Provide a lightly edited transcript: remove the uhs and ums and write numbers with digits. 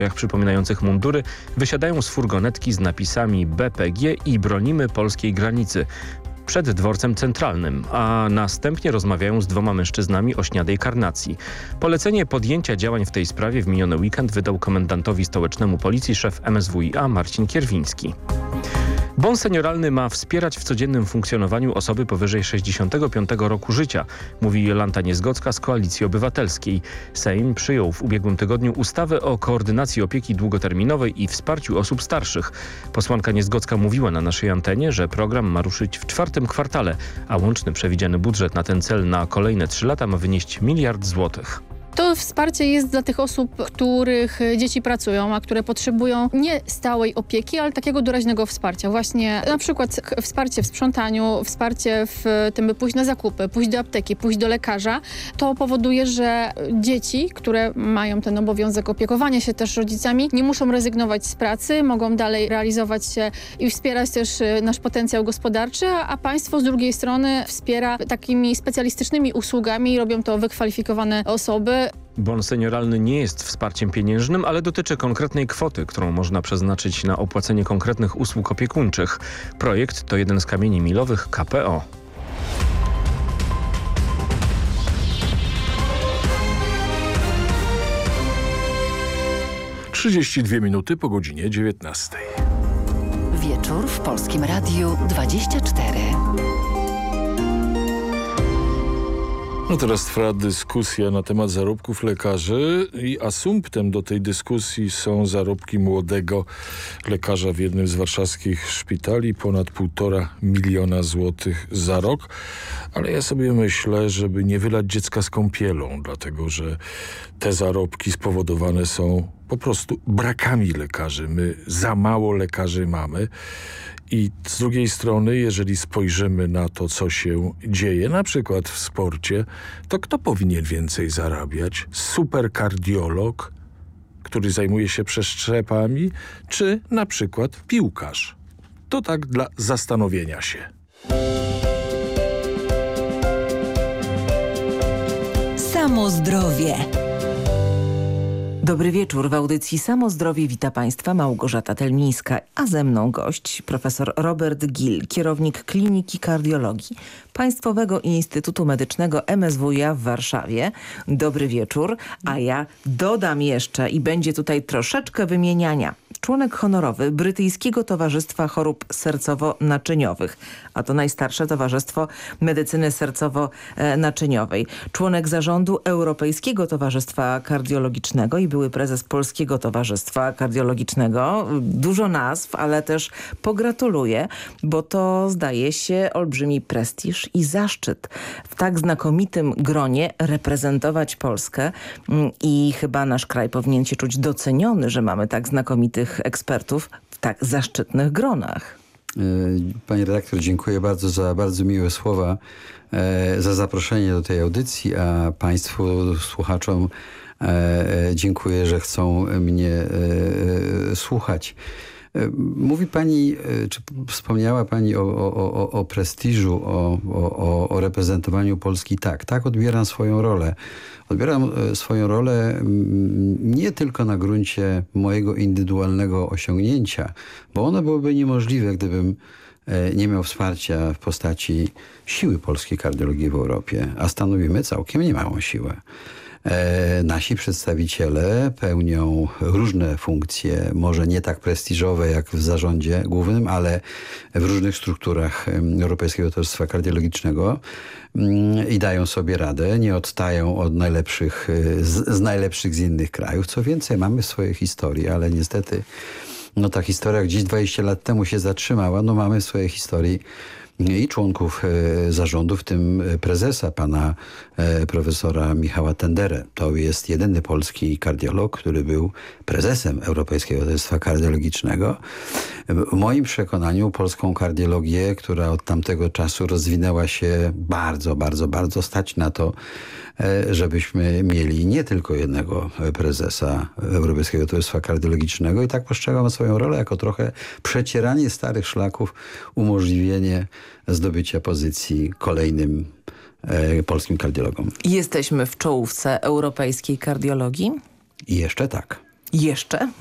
przypominających mundury wysiadają z furgonetki z napisami BPG i bronimy polskiej granicy przed dworcem centralnym, a następnie rozmawiają z 2 mężczyznami o śniadej karnacji. Polecenie podjęcia działań w tej sprawie w miniony weekend wydał komendantowi stołecznemu policji szef MSWiA Marcin Kierwiński. Bon senioralny ma wspierać w codziennym funkcjonowaniu osoby powyżej 65 roku życia, mówi Jolanta Niezgocka z Koalicji Obywatelskiej. Sejm przyjął w ubiegłym tygodniu ustawę o koordynacji opieki długoterminowej i wsparciu osób starszych. Posłanka Niezgocka mówiła na naszej antenie, że program ma ruszyć w 4. kwartale, a łączny przewidziany budżet na ten cel na kolejne 3 lata ma wynieść 1 miliard złotych. To wsparcie jest dla tych osób, których dzieci pracują, a które potrzebują nie stałej opieki, ale takiego doraźnego wsparcia. Właśnie na przykład wsparcie w sprzątaniu, wsparcie w tym, by pójść na zakupy, pójść do apteki, pójść do lekarza. To powoduje, że dzieci, które mają ten obowiązek opiekowania się też rodzicami, nie muszą rezygnować z pracy, mogą dalej realizować się i wspierać też nasz potencjał gospodarczy, a państwo z drugiej strony wspiera takimi specjalistycznymi usługami, robią to wykwalifikowane osoby. Bon senioralny nie jest wsparciem pieniężnym, ale dotyczy konkretnej kwoty, którą można przeznaczyć na opłacenie konkretnych usług opiekuńczych. Projekt to jeden z kamieni milowych KPO. - 32 minuty po godzinie 19. Wieczór w Polskim Radiu 24. No teraz trwa dyskusja na temat zarobków lekarzy i asumptem do tej dyskusji są zarobki młodego lekarza w jednym z warszawskich szpitali. Ponad 1,5 miliona złotych za rok. Ale ja sobie myślę, żeby nie wylać dziecka z kąpielą, dlatego że te zarobki spowodowane są po prostu brakami lekarzy. My za mało lekarzy mamy. I z drugiej strony, jeżeli spojrzymy na to, co się dzieje, na przykład w sporcie, to kto powinien więcej zarabiać? Superkardiolog, który zajmuje się przeszczepami, czy na przykład piłkarz? To tak dla zastanowienia się. Samo zdrowie. Dobry wieczór. W audycji Samo Zdrowie wita Państwa Małgorzata Telmińska, a ze mną gość profesor Robert Gil, kierownik Kliniki Kardiologii Państwowego Instytutu Medycznego MSWiA w Warszawie. Dobry wieczór. A ja dodam jeszcze i będzie tutaj troszeczkę wymieniania. Członek honorowy Brytyjskiego Towarzystwa Chorób Sercowo-Naczyniowych, a to najstarsze towarzystwo medycyny sercowo-naczyniowej. Członek zarządu Europejskiego Towarzystwa Kardiologicznego i były prezes Polskiego Towarzystwa Kardiologicznego. Dużo nazw, ale też pogratuluję, bo to zdaje się olbrzymi prestiż i zaszczyt w tak znakomitym gronie reprezentować Polskę i chyba nasz kraj powinien się czuć doceniony, że mamy tak znakomitych ekspertów w tak zaszczytnych gronach. Pani redaktor, dziękuję bardzo za bardzo miłe słowa, za zaproszenie do tej audycji, a Państwu słuchaczom dziękuję, że chcą mnie słuchać. Mówi Pani, czy wspomniała Pani o prestiżu, o reprezentowaniu Polski. Tak odbieram swoją rolę. Odbieram swoją rolę nie tylko na gruncie mojego indywidualnego osiągnięcia, bo ono byłoby niemożliwe, gdybym nie miał wsparcia w postaci siły polskiej kardiologii w Europie, a stanowimy całkiem niemałą siłę. Nasi przedstawiciele pełnią różne funkcje, może nie tak prestiżowe jak w zarządzie głównym, ale w różnych strukturach Europejskiego Towarzystwa Kardiologicznego i dają sobie radę, nie odstają od najlepszych, z najlepszych z innych krajów. Co więcej, mamy swoje historie, ale niestety ta historia gdzieś 20 lat temu się zatrzymała. Mamy w swojej historii i członków zarządu, w tym prezesa, pana profesora Michała Tenderę. To jest jedyny polski kardiolog, który był prezesem Europejskiego Towarzystwa Kardiologicznego. W moim przekonaniu polską kardiologię, która od tamtego czasu rozwinęła się bardzo, bardzo, bardzo, stać na to, żebyśmy mieli nie tylko jednego prezesa Europejskiego Towarzystwa Kardiologicznego i tak postrzegam swoją rolę jako trochę przecieranie starych szlaków, umożliwienie zdobycia pozycji kolejnym polskim kardiologom. Jesteśmy w czołówce europejskiej kardiologii? I jeszcze tak. Jeszcze?